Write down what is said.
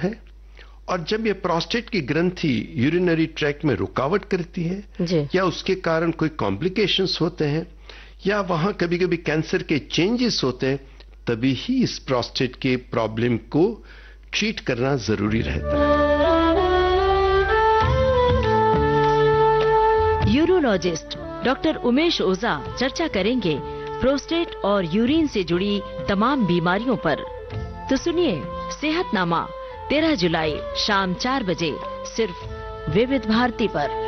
है, और जब ये प्रोस्टेट की ग्रंथि यूरिनरी ट्रैक्ट में रुकावट करती है या उसके कारण कोई कॉम्प्लिकेशंस होते हैं या वहां कभी कभी कैंसर के चेंजेस होते हैं, तभी ही इस प्रोस्टेट के प्रॉब्लम को ट्रीट करना जरूरी रहता है। यूरोलॉजिस्ट डॉक्टर उमेश ओझा चर्चा करेंगे प्रोस्टेट और यूरिन से जुड़ी तमाम बीमारियों पर। तो सुनिए सेहतनामा 13 जुलाई शाम 4 बजे सिर्फ विविध भारती पर।